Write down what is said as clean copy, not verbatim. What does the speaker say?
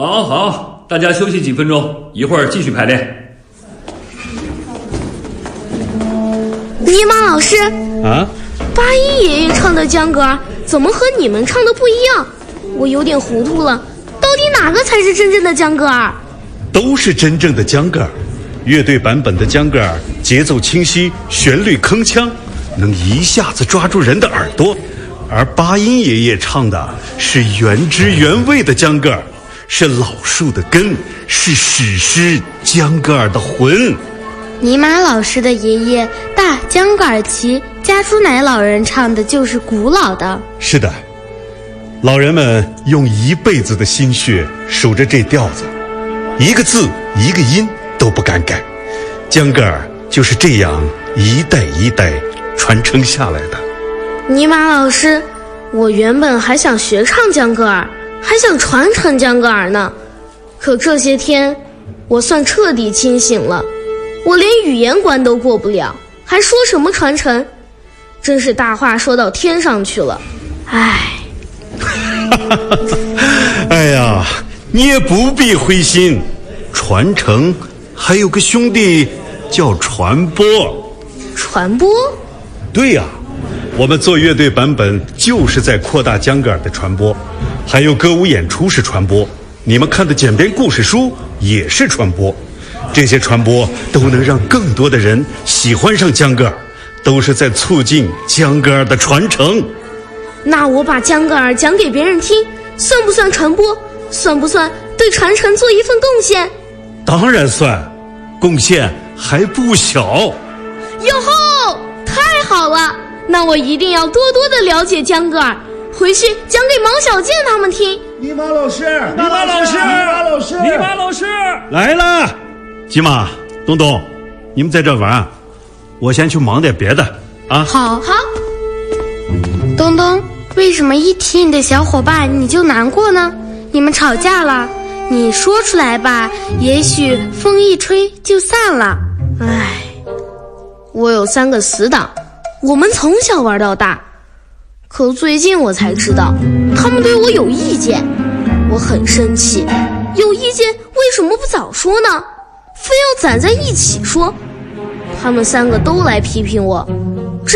好好，大家休息几分钟，一会儿继续排练。 尼玛老师啊， 八一爷爷唱的江歌怎么和你们唱的不一样？我有点糊涂了，到底哪个才是真正的江歌儿？ 都是真正的江歌儿，乐队版本的江歌儿节奏清晰，旋律铿锵，能一下子抓住人的耳朵。而八音爷爷唱的是原汁原味的江歌儿，是老树的根，是史诗江歌儿的魂。 尼玛老师的爷爷大江歌尔齐家猪奶老人唱的就是古老的。 是的，老人们用一辈子的心血守着这调子，一个字一个音都不敢改。江歌儿就是这样一代一代传承下来的。 尼玛老师，我原本还想学唱江歌儿，还想传承江歌儿呢，可这些天我算彻底清醒了，我连语言关都过不了，还说什么传承？真是大话说到天上去了，唉。 哎呀，你也不必灰心，传承还有个兄弟叫传播。 传播？ 对呀，我们做乐队版本就是在扩大江歌尔的传播，还有歌舞演出是传播，你们看的简编故事书也是传播。这些传播都能让更多的人喜欢上江歌尔，都是在促进江歌尔的传承。 那我把江歌儿讲给别人听，算不算传播？算不算对传承做一份贡献？ 当然算，贡献还不小。 哟吼，太好了！那我一定要多多的了解江歌儿，回去讲给毛小健他们听。 尼玛老师， 尼玛老师， 尼玛老师， 尼玛老师来了，吉玛、东东，你们在这玩，我先去忙点别的啊。 好。东东，为什么一提你的小伙伴你就难过呢？你们吵架了？你说出来吧，也许风一吹就散了。 唉，我有3个死党，我们从小玩到大，可最近我才知道他们对我有意见，我很生气。有意见为什么不早说呢？非要攒在一起说。他们3个都来批评我，